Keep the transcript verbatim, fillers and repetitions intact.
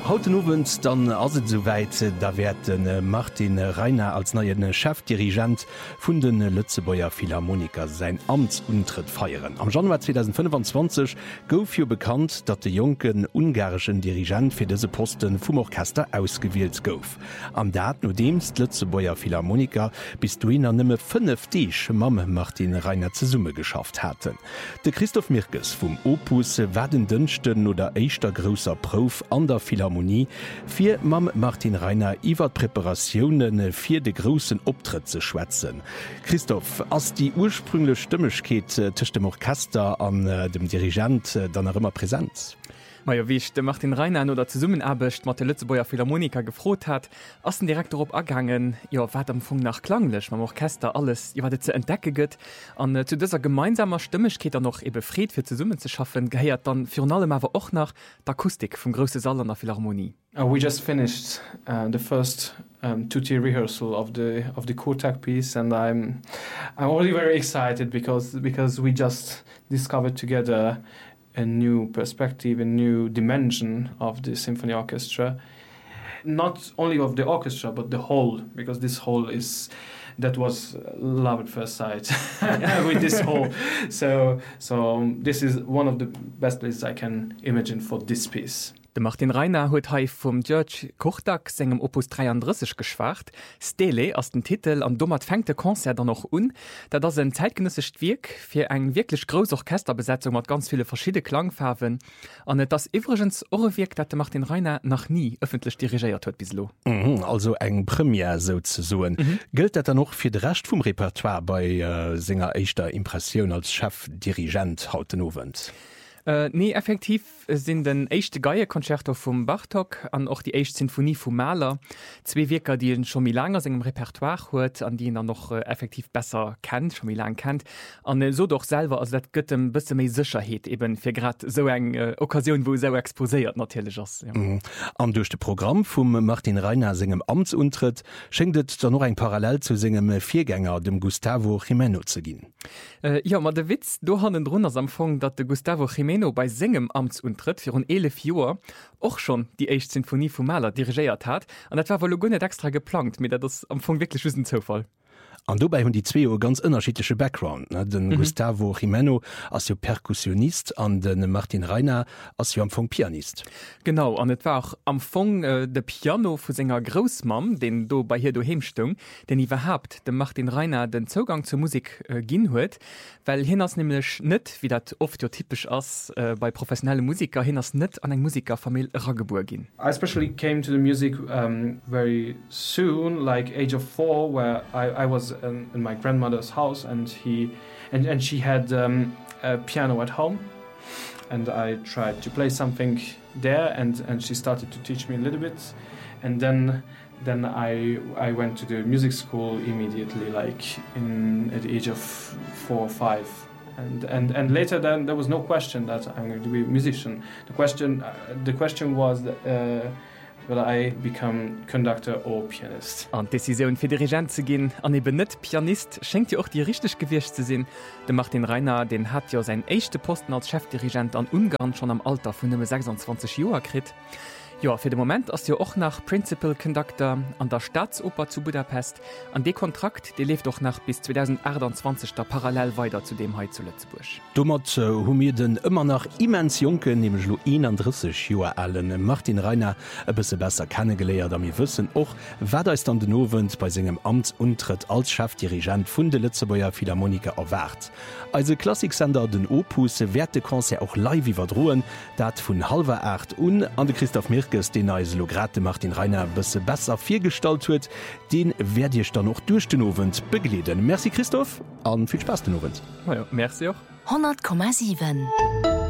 Hauten Abend dann as het soweit, da werden Martin Reiner als neuen Chefdirigent vun den Lützebauer Philharmoniker sein Amtsuntritt feieren. Am Januar zweitausendfünfundzwanzig gouf hier bekannt, dat de jungen ungarischen Dirigent fir dese Posten vum Orchester ausgewählt gouf. Am Dat no demst Lützebauer Philharmoniker bis du innner nimme fünf Dich Mam Martin Reiner ze Summe geschafft hatten. De Christoph Mirkes vum Opus werden dünchten oder eischter grosser Prof an der Philharmonie fir Mam Martin Reiner iwwer Präparationen fir de großen Optritt ze schwätzen. Christoph, ass die ursprünglech Stimmechkeet äh, tisch dem Orchester an äh, dem Dirigent äh, dann er immer präsent. Maja, wie ich de Martin Reiner oder zu Summen abecht mat der Lützebauer Philharmoniker gefrot hat, ass den Direktor op ergangen, ja wat am Funk nach klanglech, mam Orchester alles ja wat ze entdecke gëtt, an äh, zu dieser gemeinsamer Stimmechkeet er noch e befried fir zu Summen zu schaffen, geheiert dann Fi allem awer och nach d'Akustik vum grösse Saal an der Philharmonie. Uh, we just finished uh, the first um, two-tier rehearsal of the of the Kotak piece, and I'm I'm already very excited because because we just discovered together a new perspective, a new dimension of the symphony orchestra, not only of the orchestra but the whole, because this whole is that was love at first sight with this whole. So so um, this is one of the best places I can imagine for this piece. De Martin Reiner huet hai vum Jörg Kochdag segem Opus dreiunddreißig geschwaart. Stele ass den Titel an dommert fängt de Konzert dann noch un, dat ass en zeitgenössischt Wirk fir eng wirklich gros Orchesterbesetzung mat ganz viele verschiedene Klangfarben. An net das iwregens Ohre wirkt, dat de Martin Reiner nach nie öffentlich dirigiiert huet bislo. Mhm, also eng Premier so ze soen. Mhm. Gilt dat er noch fir de recht vum Repertoire bei äh, Sänger Eichter Impressioun als Chefdirigent hauten Owend? Uh, nee, effektiv sind den echte Geierkonzerto vom Bartok an auch die echte Sinfonie vom Mahler. Zwei Wirker, die ihn schon mal länger im Repertoire hört, an die ihn dann noch äh, effektiv besser kennt, schon mal lange kennt. Und äh, so doch selber, also das gibt ein bisschen mehr Sicherheit eben für gerade so eine äh, Occasion, wo so exposiert natürlich ist. Ja. Mhm. Und durch das Programm vom Martin Reiner singem Amtsuntritt schenkt es dann noch ein Parallel zu singem Viergänger, dem Gustavo Gimeno zu gehen. Äh, ja, aber der Witz, da haben wir drunter am Anfang, dass der Gustavo Gimeno bei singem Amtsuntritt für un elf Joer och schon die Eicht Sinfonie vom Mahler dirigiiert hat, an dat war wohl gar nicht extra geplant, mit der das am Anfang wirklich ein Zufall. An dobei hunn die zwee ganz ënnerschiedliche Background. Ne? Den mhm. Gustavo Gimeno as jo Perkussionist an den Martin Reiner as jo am Fong Pianist. Genau, an et war auch am Fong äh, de Piano vu senger Großmam, den do bei hier do hemstung, den iwwer habt, dem Martin Reiner den Zugang zur Musik äh, ginn huet, weil hinnners nämlich net, wie dat oft jo typisch ass äh, bei professionelle Musiker hinnners net an eng Musikerfamilie Ragebur ginn. I especially came to the music um, very soon, like age of four, where I, I was In, in my grandmother's house, and he and, and she had um, a piano at home, and I tried to play something there, and, and she started to teach me a little bit, and then then I I went to the music school immediately, like in at the age of four or five, and and and later then there was no question that I'm going to be a musician. The question uh, the question was that, uh, will I become conductor or pianist. An Decision fir Dirigent ze ginn an eben net Pianist schenkt ihr auch die richtig gewircht ze sinn. De Martin Reiner, den hat ja sein echte Posten als Chefdirigent an Ungarn schon am Alter vun sechsundzwanzig Joer krit. Ja, für den Moment ist ja auch nach Principal Conductor an der Staatsoper zu Budapest. An den Kontrakt, der lebt doch nach bis zweitausendachtundzwanzig da parallel weiter zu dem heute zu Lützburg. Damit äh, haben wir den immer noch immens Jungen, nämlich einunddreißig Jahre alten Martin Reiner ein bisschen besser kennengelernt. Und wir wissen auch, was da ist dann den Abend bei seinem Amtsuntritt als Chefdirigent von der Lützebauer Philharmoniker erwartet. Also Klassiksender den Opus wird der Konzert auch live überdrohen, das von halber acht und an der Christoph Mirkes, den als Lograte Martin Reiner bisschen besser viergestalt wird, den werde ich dann noch durch den Abend begleiten. Merci Christoph und viel Spaß den Abend. Ja, merci auch. hundert Komma sieben